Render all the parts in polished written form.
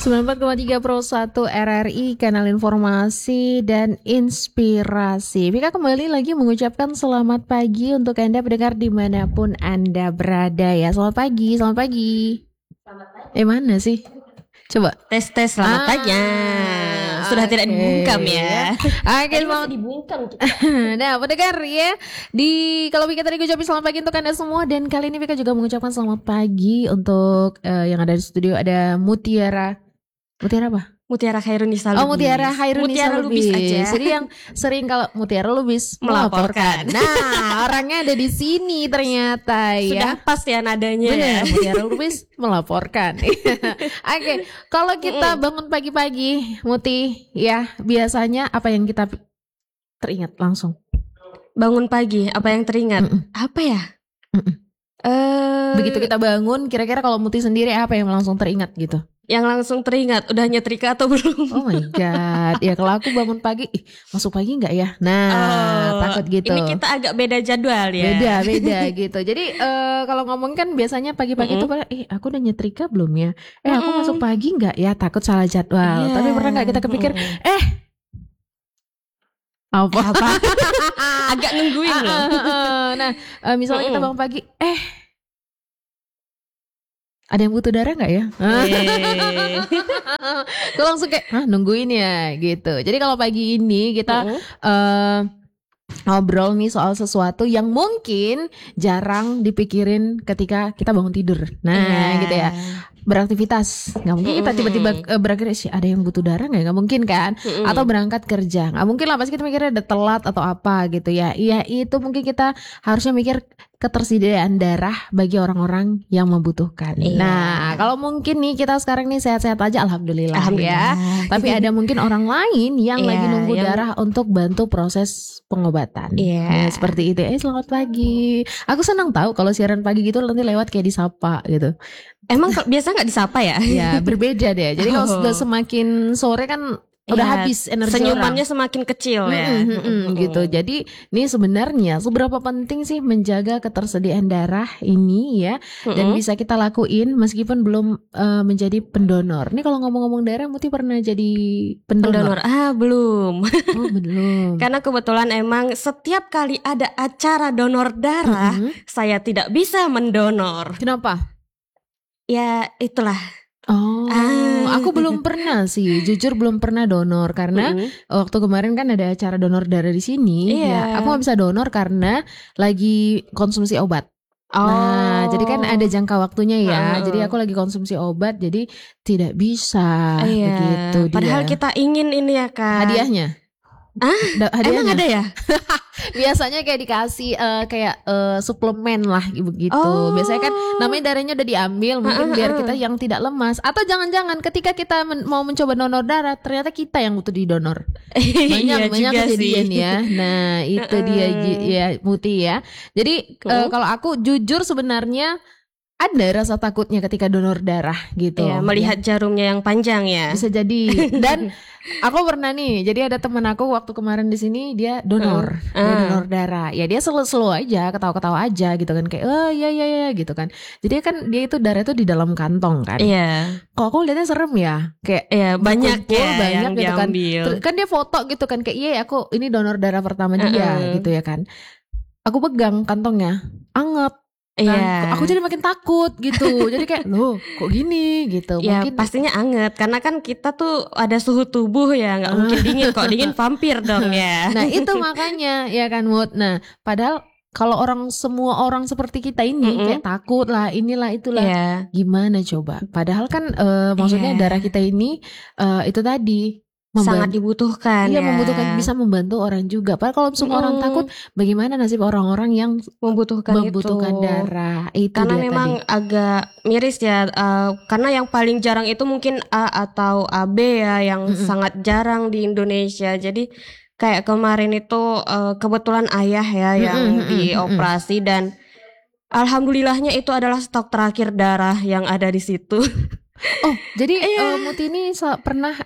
94,3 Pro 1 RRI, kanal informasi dan inspirasi. Vika kembali lagi mengucapkan selamat pagi untuk Anda pendengar dimanapun Anda berada ya. Selamat pagi, selamat pagi. Mana sih? Coba tes selamat pagi. Sudah tidak dibungkam ya. Oke, selamat dibungkam. Nah, pendengar ya. Kalau Vika tadi ucapin selamat pagi untuk Anda semua, dan kali ini Vika juga mengucapkan selamat pagi untuk yang ada di studio. Ada Mutiara apa? Mutiara Khairunisa Lubis. Oh, Mutiara Khairunisa Lubis aja. Jadi yang sering kalau Mutiara Lubis melaporkan. Nah, orangnya ada di sini ternyata ya. Sudah pas ya nadanya. Benar, Mutiara Lubis melaporkan. Oke, kalau kita bangun pagi-pagi, Muti, ya biasanya apa yang kita teringat langsung? Bangun pagi, apa yang teringat? Apa ya? Begitu kita bangun, kira-kira kalau Muti sendiri apa yang langsung teringat gitu? Yang langsung teringat, udah nyetrika atau belum? Oh my god, ya kalau aku bangun pagi, masuk pagi nggak ya? Nah, takut gitu. Ini kita agak beda jadwal ya. Beda gitu. Jadi kalau ngomong kan biasanya pagi-pagi tuh, aku udah nyetrika belum ya? Aku masuk pagi nggak ya? Takut salah jadwal. Tapi pernah nggak kita kepikir, apa? Agak nungguin loh. Nah, misalnya kita bangun pagi, ada yang butuh darah nggak ya? Gue langsung kayak nungguin ya gitu. Jadi kalau pagi ini kita ngobrol nih soal sesuatu yang mungkin jarang dipikirin ketika kita bangun tidur. Nah gitu ya. Beraktivitas, nggak mungkin kita tiba-tiba beraktivitas, ada yang butuh darah nggak mungkin kan? Atau berangkat kerja, nggak mungkin lah, pasti kita mikirnya ada telat atau apa gitu ya. Iya, itu mungkin kita harusnya mikir ketersediaan darah bagi orang-orang yang membutuhkan. Nah, kalau mungkin nih kita sekarang nih sehat-sehat aja, alhamdulillah ya. Tapi ada mungkin orang lain yang lagi nunggu darah untuk bantu proses pengobatan. Nah, seperti itu. Selamat pagi. Aku senang tahu kalau siaran pagi gitu nanti lewat kayak disapa gitu. Emang biasa nggak disapa ya? Ya berbeda deh. Jadi kalau sudah semakin sore kan udah habis energi senyumannya orang. Semakin kecil ya. Gitu. Jadi ini sebenarnya seberapa penting sih menjaga ketersediaan darah ini ya, dan bisa kita lakuin meskipun belum menjadi pendonor. Ini kalau ngomong-ngomong darah, Muti pernah jadi pendonor? Belum. Oh belum. Karena kebetulan emang setiap kali ada acara donor darah, saya tidak bisa mendonor. Kenapa? Ya itulah. Aku belum pernah sih, jujur belum pernah donor karena waktu kemarin kan ada acara donor darah di sini. Ya, aku nggak bisa donor karena lagi konsumsi obat. Nah, jadi kan ada jangka waktunya ya. Jadi aku lagi konsumsi obat, jadi tidak bisa begitu. Padahal kita ingin ini ya Kak. Hadiahnya. Hadiahnya emang ada ya? Biasanya kayak dikasih kayak suplemen lah begitu. Biasanya kan namanya darahnya udah diambil, mungkin biar kita yang tidak lemas. Atau jangan-jangan ketika kita mau mencoba donor darah, ternyata kita yang butuh didonor. Banyak kejadian ya. Nah itu dia ya Muti ya. Jadi kalau aku jujur sebenarnya ada rasa takutnya ketika donor darah gitu. Melihat jarumnya yang panjang ya. Bisa jadi. Dan aku pernah nih, jadi ada temen aku waktu kemarin di sini dia donor, dia donor darah. Ya dia slow aja, ketawa-ketawa aja gitu kan, kayak iya gitu kan. Jadi kan dia itu darah itu di dalam kantong kan. Iya. Kok aku lihatnya serem ya, kayak banyak yang gitu kan. Kan dia foto gitu kan, kayak aku ini donor darah pertama dia gitu ya kan. Aku pegang kantongnya, anget. Aku jadi makin takut gitu. Jadi kayak loh kok gini gitu. Mungkin pastinya anget karena kan kita tuh ada suhu tubuh ya, nggak mungkin dingin. Kok dingin vampir dong ya. Nah itu makanya ya kan Mut. Nah padahal kalau semua orang seperti kita ini kayak takut lah, inilah itulah. Gimana coba? Padahal kan maksudnya darah kita ini itu tadi sangat dibutuhkan. Iya, membutuhkan, bisa membantu orang juga. Padahal kalau semua orang takut, bagaimana nasib orang-orang yang membutuhkan darah? Itu karena memang agak miris ya. Karena yang paling jarang itu mungkin A atau AB ya, yang sangat jarang di Indonesia. Jadi kayak kemarin itu kebetulan ayah ya yang dioperasi dan alhamdulillahnya itu adalah stok terakhir darah yang ada di situ. Jadi Muti ini pernah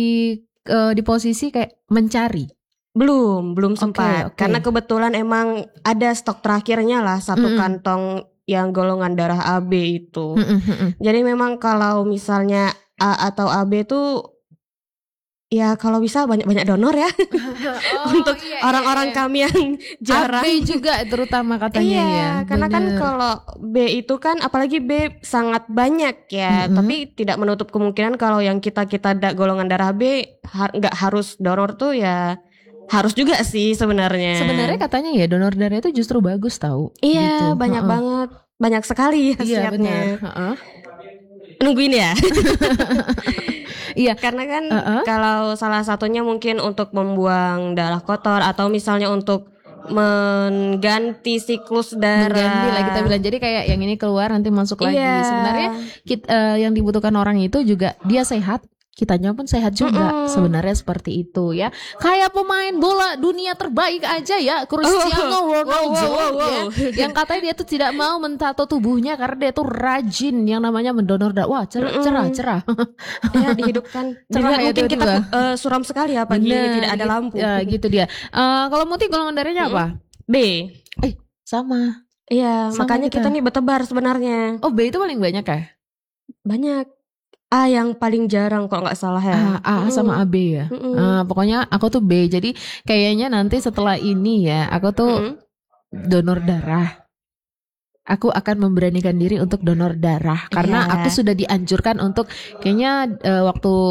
di posisi kayak mencari? Belum sempat. Karena kebetulan emang ada stok terakhirnya lah, satu kantong yang golongan darah AB itu. Jadi memang kalau misalnya A atau AB tuh ya kalau bisa banyak-banyak donor ya. Untuk orang-orang kami yang jarang. AB juga terutama katanya Iya, ya. karena kan Bener. kalau B itu kan apalagi B sangat banyak ya, tapi tidak menutup kemungkinan kalau yang kita golongan darah B nggak harus donor tuh ya harus juga sih sebenarnya. Sebenarnya katanya ya donor darah itu justru bagus tahu. Iya, gitu. banyak banget, banyak sekali Iya benar. khasiatnya. Nungguin ya. Iya. Karena kan kalau salah satunya mungkin untuk membuang darah kotor atau misalnya untuk mengganti siklus darah. Mengganti lah kita bilang. Jadi kayak yang ini keluar nanti masuk lagi. Iya. Sebenarnya yang dibutuhkan orang itu juga dia sehat, kitanya pun sehat juga. Sebenarnya seperti itu ya. Kayak pemain bola dunia terbaik aja ya, Cristiano Ronaldo ya. Yang katanya dia tuh tidak mau mentato tubuhnya karena dia tuh rajin yang namanya mendonor darah. Wah, cerah. Ya, dihidupkan. Cerah ya mungkin kita tiba-tiba. suram sekali ya pagi ini tidak ada lampu. Ya, gitu dia. Kalau Muti golongan darahnya apa? B. Sama. Iya, Sama makanya kita nih bertebar sebenarnya. Oh, B itu paling banyak ya? Banyak. A yang paling jarang kalau nggak salah ya. A sama AB ya. Pokoknya aku tuh B. Jadi kayaknya nanti setelah ini ya, aku tuh donor darah. Aku akan memberanikan diri untuk donor darah karena aku sudah dianjurkan untuk kayaknya waktu